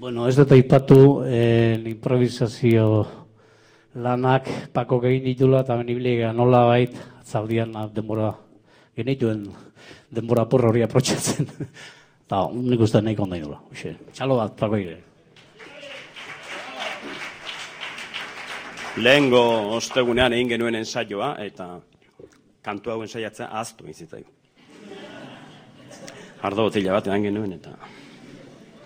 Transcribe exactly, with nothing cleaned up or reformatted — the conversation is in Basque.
Bueno, ez dut aipatu eh, improvisazio lanak Pako egin ditula, eta benibile nola bait, zaldian denbora, genituen denbora porro hori aprotxatzen. Eta nik uste nahi kondain dula. Txalo bat, Pako egin. Lehengo ostegunean egin genuen ensaioa, eta kantu hau ensaiatzea ahaztu bizitzaigu. Ardo botila bat egin genuen, eta...